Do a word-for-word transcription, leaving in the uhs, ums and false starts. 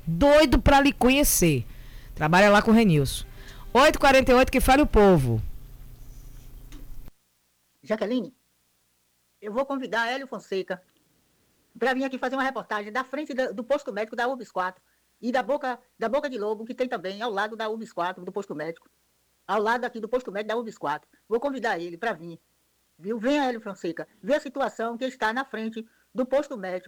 Doido pra lhe conhecer. Trabalha lá com o Renilson. oito e quarenta e oito, que fale o povo. Jaqueline, eu vou convidar a Hélio Fonseca para vir aqui fazer uma reportagem da frente da, do posto médico da U B S quatro e da Boca, da Boca de Lobo, que tem também ao lado da U B S quatro, do posto médico. Ao lado aqui do posto médico da U B S quatro. Vou convidar ele para vir. Viu? Venha, Hélio Fonseca, ver a situação que está na frente do posto médico